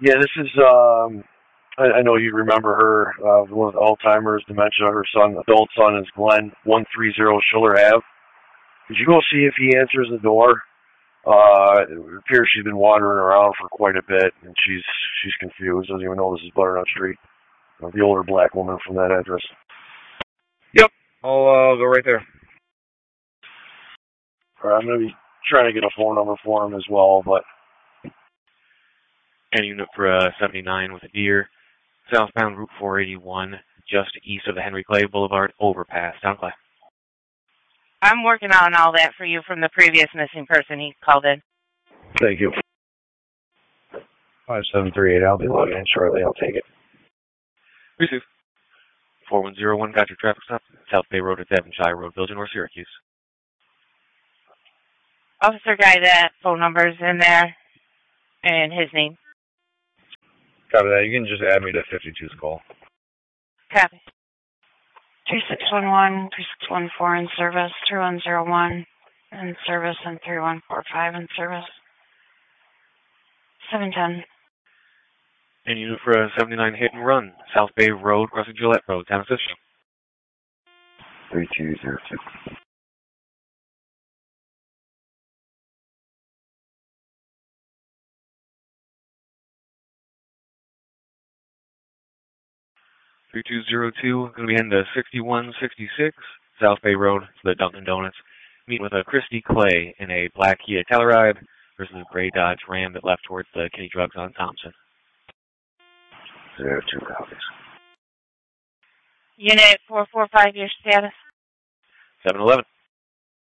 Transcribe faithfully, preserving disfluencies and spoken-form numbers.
Yeah, this is, um, I, I know you remember her, uh, one of the Alzheimer's, dementia. Her son, adult son is Glenn, one thirty Schiller Ave. Could you go see if he answers the door? Uh, it appears she's been wandering around for quite a bit, and she's she's confused. Doesn't even know this is Butternut Street. Uh, the older black woman from that address. Yep, I'll uh, go right there. All right, I'm going to be trying to get a phone number for him as well, but... And unit for uh, seventy-nine with a deer, southbound Route four eighty-one, just east of the Henry Clay Boulevard overpass. Down Clay. I'm working on all that for you from the previous missing person he called in. Thank you. five seven three eight, I'll be logging in shortly. I'll take it. Receive. four one zero one, got your traffic stop. South Bay Road at Devonshire Road, Village North Syracuse. Officer Guy, that phone number's in there, and his name. Copy that. You can just add me to fifty-two's call. Copy. two six one one, three six one four in service, three one zero one in service, and three one four five in service. seven ten. And unit for a seventy-nine hit and run, South Bay Road, crossing Gillette Road, San Francisco. three two zero two. three two zero two, going to be heading to sixty-one sixty-six, South Bay Road, to the Dunkin' Donuts. Meet with a Christy Clay in a black Kia Telluride versus a gray Dodge Ram that left towards the Kitty Drugs on Thompson. Zero two copies. Unit four four five, your status? seven eleven.